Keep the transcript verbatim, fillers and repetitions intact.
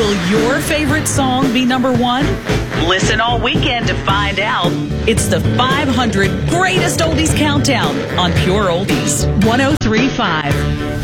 Will your favorite song be number one? Listen all weekend to find out. It's the five hundred Greatest Oldies Countdown on Pure Oldies one oh three point five.